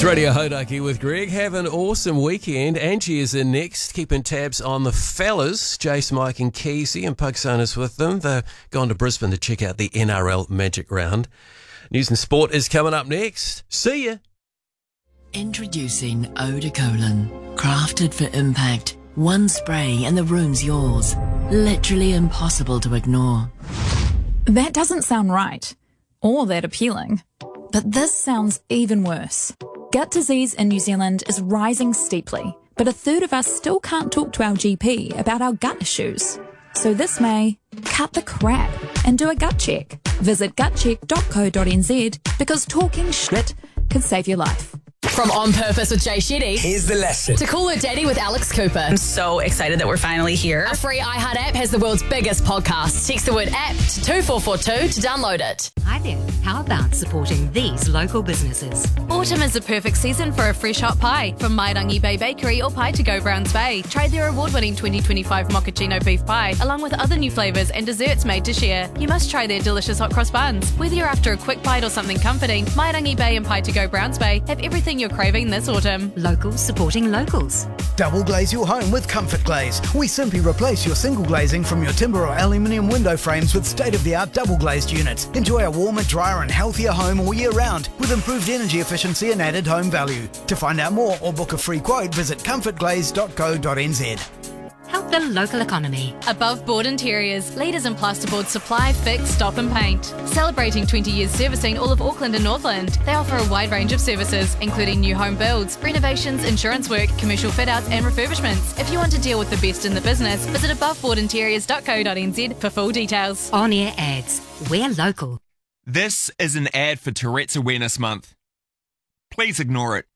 It's Radio Hodaki with Greg. Have an awesome weekend. Angie is in next, keeping tabs on the fellas. Jace, Mike and Kesey and Pugsonis with them. They've gone to Brisbane to check out the NRL Magic Round. News and Sport is coming up next. See ya. Introducing Eau de Cologne. Crafted for impact. One spray and the room's yours. Literally impossible to ignore. That doesn't sound right. Or that appealing. But this sounds even worse. Gut disease in New Zealand is rising steeply, but a third of us still can't talk to our GP about our gut issues. So this May, cut the crap and do a gut check. Visit gutcheck.co.nz because talking shit could save your life. From On Purpose with Jay Shetty. Here's the lesson. To Call Her Daddy with Alex Cooper. I'm so excited that we're finally here. A free iHeart app has the world's biggest podcast. Text the word app to 2442 to download it. Hi there. How about supporting these local businesses? Autumn is the perfect season for a fresh hot pie from Mairangi Bay Bakery or Pie to Go Browns Bay. Try their award-winning 2025 mochaccino beef pie, along with other new flavours and desserts made to share. You must try their delicious hot cross buns. Whether you're after a quick bite or something comforting, Mairangi Bay and Pie to Go Browns Bay have everything you're craving this autumn. Locals supporting locals. Double glaze your home with Comfort Glaze. We simply replace your single glazing from your timber or aluminium window frames with state-of-the-art double glazed units. Enjoy a warmer, drier and healthier home all year round with improved energy efficiency and added home value. To find out more or book a free quote, visit comfortglaze.co.nz. Help the local economy. Above Board Interiors, leaders in plasterboard supply, fix, stop and paint. Celebrating 20 years servicing all of Auckland and Northland. They offer a wide range of services, including new home builds, renovations, insurance work, commercial fit-outs and refurbishments. If you want to deal with the best in the business, visit aboveboardinteriors.co.nz for full details. On-air ads. We're local. This is an ad for Tourette's Awareness Month. Please ignore it.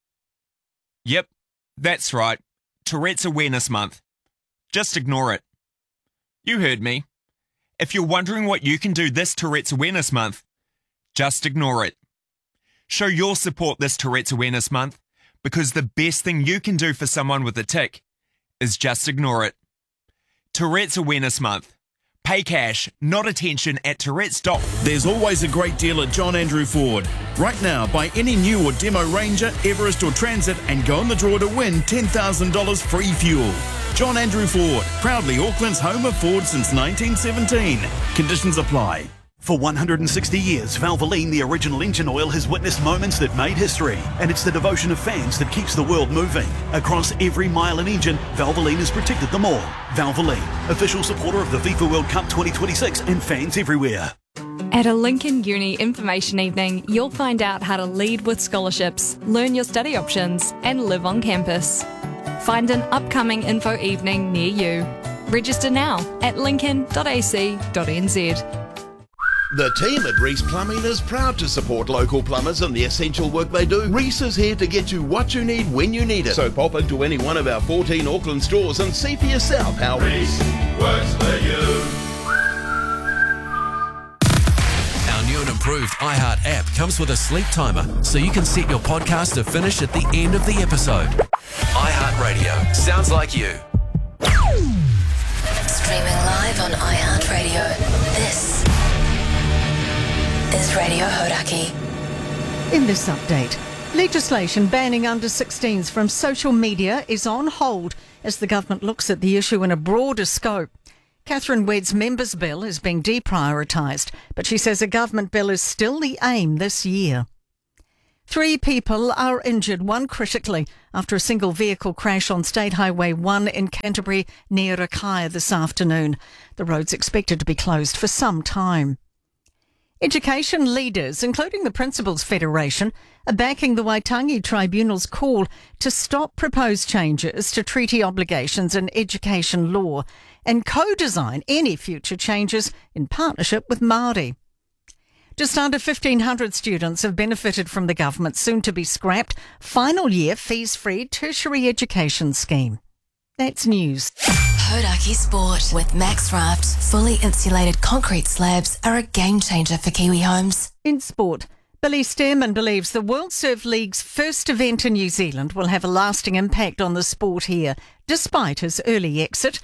Yep, that's right. Tourette's Awareness Month. Just ignore it. You heard me. If you're wondering what you can do this Tourette's Awareness Month, just ignore it. Show your support this Tourette's Awareness Month because the best thing you can do for someone with a tic is just ignore it. Tourette's Awareness Month. Pay cash, not attention at Tourette's. There's always a great deal at John Andrew Ford. Right now, buy any new or demo Ranger, Everest or Transit and go in the draw to win $10,000 free fuel. John Andrew Ford, proudly Auckland's home of Ford since 1917. Conditions apply. For 160 years, Valvoline, the original engine oil, has witnessed moments that made history. And it's the devotion of fans that keeps the world moving. Across every mile and engine, Valvoline has protected them all. Valvoline, official supporter of the FIFA World Cup 2026 and fans everywhere. At a Lincoln Uni information evening, you'll find out how to lead with scholarships, learn your study options, and live on campus. Find an upcoming info evening near you. Register now at lincoln.ac.nz. The team at Reese Plumbing is proud to support local plumbers and the essential work they do. Reese is here to get you what you need when you need it. So pop into any one of our 14 Auckland stores and see for yourself how Reese works for you. Our new and improved iHeart app comes with a sleep timer so you can set your podcast to finish at the end of the episode. iHeart Radio. Sounds like you. Streaming live on iHeart Radio. This is Radio Hodaki. In this update, legislation banning under-16s from social media is on hold as the government looks at the issue in a broader scope. Catherine Wedd's members' bill is being deprioritised, but she says a government bill is still the aim this year. 3 people are injured, 1 critically, after a single vehicle crash on State Highway 1 in Canterbury near Rakaya this afternoon. The road's expected to be closed for some time. Education leaders, including the Principals Federation, are backing the Waitangi Tribunal's call to stop proposed changes to treaty obligations in education law and co-design any future changes in partnership with Māori. Just under 1,500 students have benefited from the government's soon-to-be scrapped final year fees-free tertiary education scheme. That's news. Hodaki Sport with Max Raft. Fully insulated concrete slabs are a game changer for Kiwi homes. In sport, Billy Stearman believes the World Surf League's first event in New Zealand will have a lasting impact on the sport here, despite his early exit.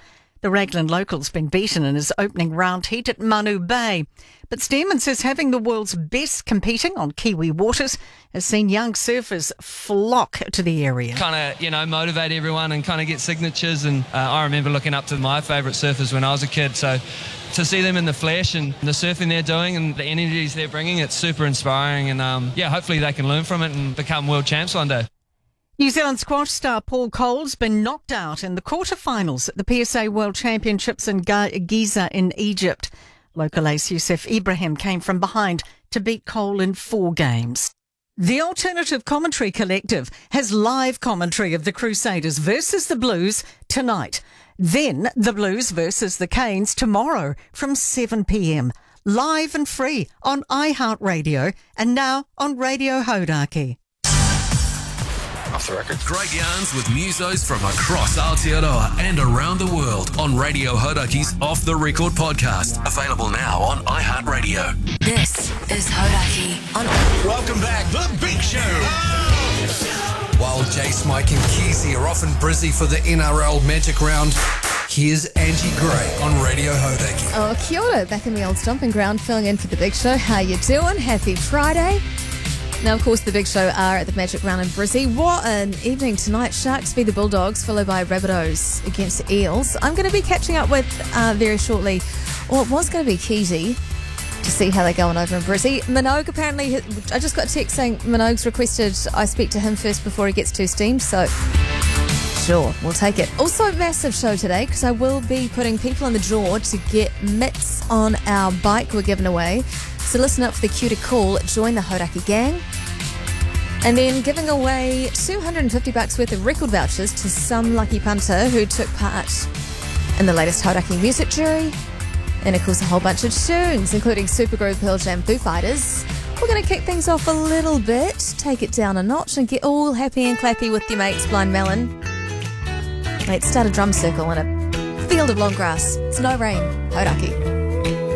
The Raglan local's been beaten in his opening round heat at Manu Bay. But Stearman says having the world's best competing on Kiwi waters has seen young surfers flock to the area. Kind of, motivate everyone and kind of get signatures. And I remember looking up to my favourite surfers when I was a kid. So to see them in the flesh and the surfing they're doing and the energies they're bringing, it's super inspiring. And hopefully they can learn from it and become world champs one day. New Zealand squash star Paul Cole's been knocked out in the quarterfinals at the PSA World Championships in Giza in Egypt. Local ace Youssef Ibrahim came from behind to beat Cole in 4 games. The Alternative Commentary Collective has live commentary of the Crusaders versus the Blues tonight. Then the Blues versus the Canes tomorrow from 7 p.m. Live and free on iHeartRadio and now on Radio Hodaki. Off the record. Great yarns with musos from across Aotearoa and around the world on Radio Hodaki's Off the Record podcast. Available now on iHeartRadio. This is Hodaki on. Welcome back, The Big Show. While Jace, Mike and Keezy are off in Brizzy for the NRL Magic Round, here's Angie Gray on Radio Hodaki. Oh, kia ora, back in the old stomping ground, filling in for The Big Show. How you doing? Happy Friday. Now, of course, The Big Show are at the Magic Round in Brizzy. What an evening tonight. Sharks v the Bulldogs, followed by Rabbitohs against the Eels. I'm going to be catching up with, very shortly, it was going to be Keezy, to see how they're going over in Brizzy. Minogue, apparently, I just got a text saying Minogue's requested I speak to him first before he gets too steamed, so sure, we'll take it. Also, massive show today, because I will be putting people in the draw to get mitts on our bike we're giving away. So listen up for the cue to call, join the Hodaki gang. And then giving away $250 worth of record vouchers to some lucky punter who took part in the latest Hodaki music jury. And of course a whole bunch of tunes, including Supergroup, Pearl Jam, Foo Fighters. We're going to kick things off a little bit, take it down a notch and get all happy and clappy with your mates, Blind Melon. Let's start a drum circle in a field of long grass. It's no rain, Hodaki.